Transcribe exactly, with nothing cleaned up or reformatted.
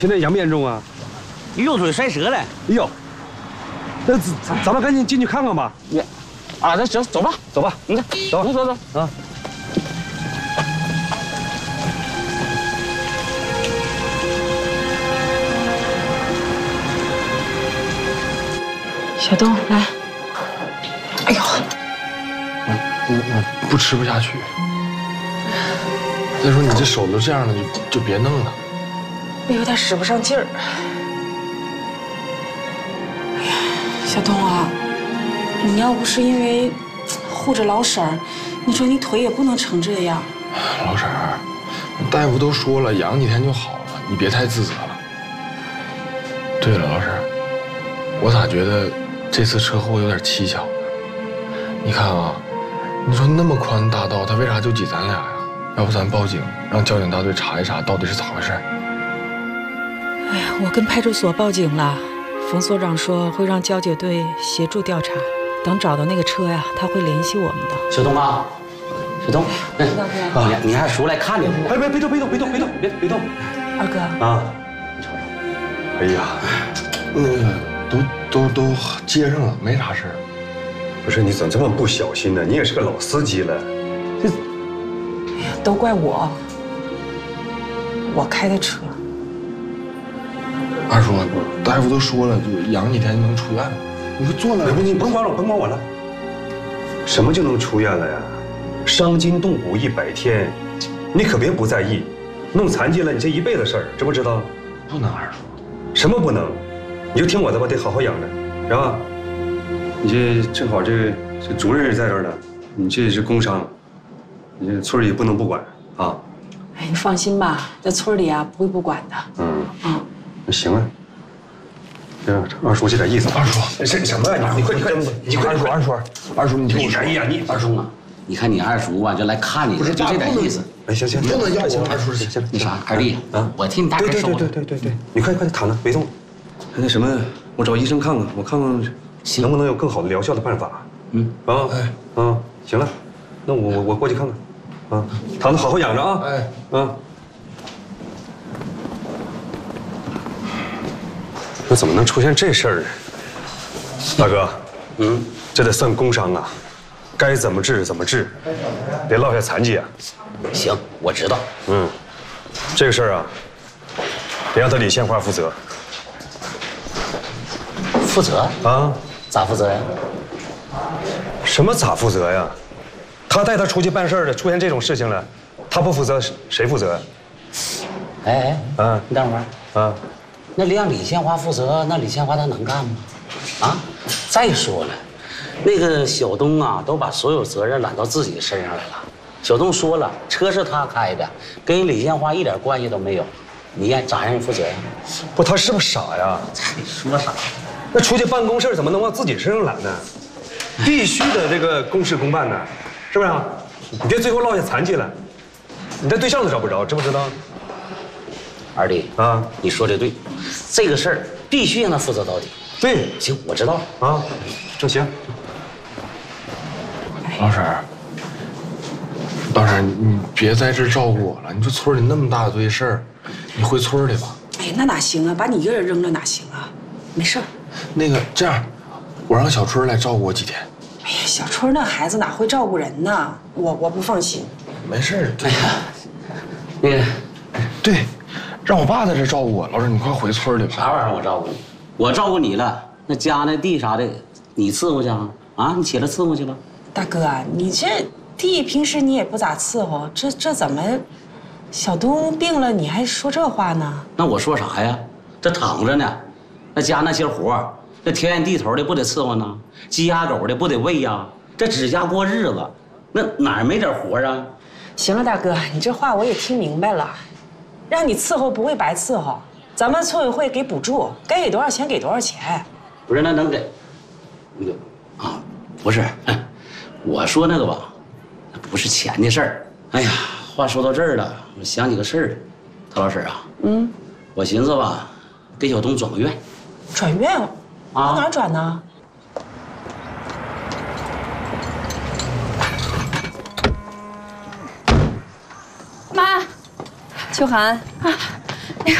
现在严不严重啊？ 右腿摔折了。 哎呦，那咱咱们赶紧进去看看吧。 你，啊，那行，走吧， 走吧， 你看， 走走走走啊。 小东，来。哎呦， 我我我不吃不下去。再说你这手都这样了，就就别弄了。 我有点使不上劲儿。哎呀，小东啊，你要不是因为护着老婶儿，你说你腿也不能成这样。 老婶儿，大夫都说了，养几天就好了，你别太自责了。对了，老婶儿，我咋觉得这次车祸有点蹊跷呢？你看啊，你说那么宽大道，他为啥就挤咱俩呀？要不咱报警，让交警大队查一查到底是咋回事？ 哎呀，我跟派出所报警了，冯所长说会让交警队协助调查，等找到那个车呀，他会联系我们的。 小东啊，小东， 大哥， 你你二叔来看你了。 哎，别别动，别动，别动，别动，别别动。 二哥啊，哎呀， 那个都都都接上了，没啥事儿。 不是你怎么这么不小心呢？你也是个老司机了，这都怪我，我开的车。 二叔，大夫都说了，就养几天就能出院了。你说坐了， 不，你甭管我，甭管我了。什么就能出院了呀？伤筋动骨一百天，你可别不在意，弄残疾了你这一辈子事儿，知不知道？ 不能，二叔。 什么不能？你就听我的吧，得好好养着，是吧？你这正好这这主任也在这儿呢，你这是工伤，你这村里不能不管啊。 哎，你放心吧，在村里啊不会不管的。 嗯嗯， 那行啊。这二叔这点意思。 二叔， 什什么呀？你快你快你快！ 二叔，二叔，二叔，你听我说。 哎呀，你二叔啊，你看你二叔啊，就来看你， 不是就这点意思。 哎，行行， 不能要我。二叔， 行行， 那啥，二弟啊，我替你大对对对哥收着。 对对对对，你快快躺着，别动。那什么，我找医生看看，我看看能不能有更好的疗效的办法。嗯啊，哎啊，行了，那我我我过去看看，啊，躺着好好养着啊。哎啊。那怎么能出现这事儿呢？大哥，嗯，这得算工伤啊，该怎么治怎么治，别落下残疾啊。 行，我知道。 嗯，这个事儿啊，得让他李献花负责。 负责啊？ 咋负责呀？ 什么咋负责呀？他带他出去办事儿的，出现这种事情了，他不负责，谁负责？ 哎哎， 啊， 你等会儿啊。 那让李献花负责，那李献花他能干吗？啊！再说了，那个小东啊，都把所有责任揽到自己身上来了。小东说了，车是他开的，跟李献花一点关系都没有，你让咋让人负责呀？ 不，他是不是傻呀？ 你说啥？ 那出去办公事怎么能往自己身上揽呢？必须得这个公事公办呢，是不是啊？你别最后落下残疾了，你连对象都找不着，知不知道？ 二弟啊，你说的对，这个事儿必须让他负责到底。 对， 行，我知道了啊，这行。 老婶儿，老婶儿，你别在这儿照顾我了。你说村里那么大堆事儿，你回村里吧。 哎，那哪行啊？把你一个人扔了哪行啊？没事儿。 那个这样，我让小春来照顾我几天。 哎呀，小春那孩子哪会照顾人呢？我我不放心。 没事儿。 哎呀，那个， 对。让我爸在这照顾我，老师，你快回村里吧。 啥玩意儿？我照顾你？我照顾你了，那家那地啥的，你伺候去啊？啊，你起来伺候去了？ 大哥，你这地平时你也不咋伺候，这这怎么，小东病了你还说这话呢？ 那我说啥呀？这躺着呢，那家那些活，那田园地头的不得伺候呢？鸡鸭狗的不得喂呀？这指甲过日子，那哪儿没点活啊？ 行了，大哥，你这话我也听明白了。让你伺候不会白伺候，咱们村委会给补助，该给多少钱给多少钱。 不是，那能给？那个啊，不是，我说那个吧，不是钱的事儿。哎呀，话说到这儿了，我想起个事儿，陶老师啊，嗯，我寻思吧，给小东转个院。 转院？啊？往哪儿转呢？ 妈。秋寒啊，那个